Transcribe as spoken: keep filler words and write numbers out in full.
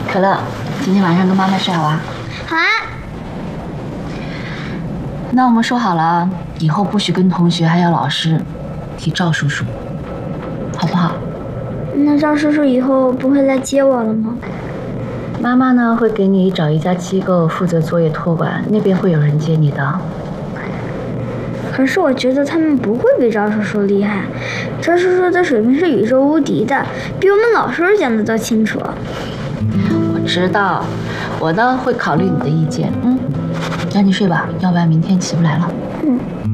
可乐，今天晚上跟妈妈睡好吧？ 好啊。 那我们说好了，以后不许跟同学还有老师提赵叔叔，好不好？ 那赵叔叔以后不会来接我了吗？ 妈妈呢会给你找一家机构负责作业托管，那边会有人接你的。 可是我觉得他们不会比赵叔叔厉害，赵叔叔的水平是宇宙无敌的，比我们老师讲的都清楚。 我知道，我呢会考虑你的意见，嗯，赶紧睡吧，要不然明天起不来了。 嗯。